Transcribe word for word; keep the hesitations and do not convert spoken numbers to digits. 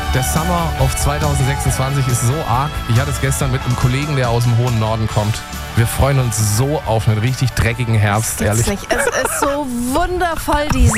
Der Summer of zwanzig sechsundzwanzig ist so arg. Ich hatte es gestern mit einem Kollegen, der aus dem hohen Norden kommt. Wir freuen uns so auf einen richtig dreckigen Herbst, ehrlich. Es ist so wundervoll, diese